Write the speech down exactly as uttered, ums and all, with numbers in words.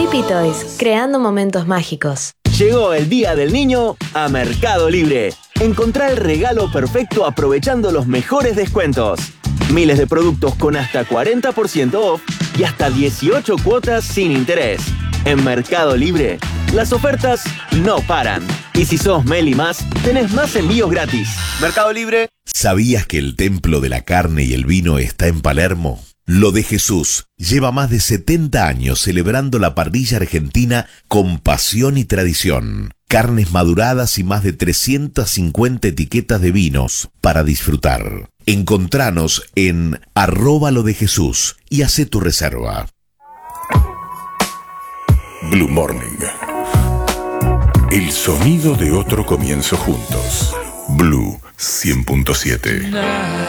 Happy Toys, creando momentos mágicos. Llegó el Día del Niño a Mercado Libre. Encontrá el regalo perfecto aprovechando los mejores descuentos. Miles de productos con hasta cuarenta por ciento off y hasta dieciocho cuotas sin interés. En Mercado Libre, las ofertas no paran. Y si sos Meli Más, tenés más envíos gratis. Mercado Libre. ¿Sabías que el templo de la carne y el vino está en Palermo? Lo de Jesús lleva más de setenta años celebrando la parrilla argentina con pasión y tradición. Carnes maduradas y más de trescientas cincuenta etiquetas de vinos para disfrutar. Encontranos en arroba lo de Jesús y hacé tu reserva. Blue Morning. El sonido de otro comienzo juntos. Blue cien punto siete.